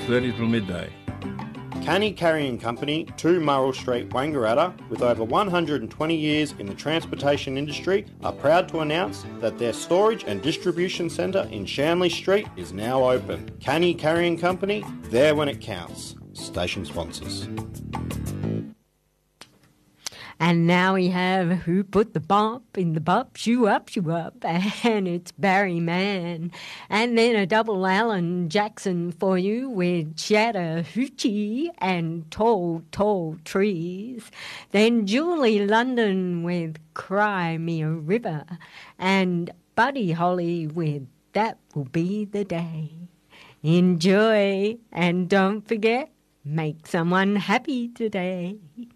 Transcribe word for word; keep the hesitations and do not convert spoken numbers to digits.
thirty till midday. Canny Carrying Company, two Murrell Street, Wangaratta, with over one hundred twenty years in the transportation industry, are proud to announce that their storage and distribution centre in Shanley Street is now open. Canny Carrying Company, there when it counts. Station sponsors. And now we have Who Put the Bump in the Bump, Shoe Up, Shoe Up, and it's Barry Mann. And then a double Alan Jackson for you with Chattahoochee and Tall, Tall Trees. Then Julie London with Cry Me a River. And Buddy Holly with That Will Be the Day. Enjoy, and don't forget, make someone happy today.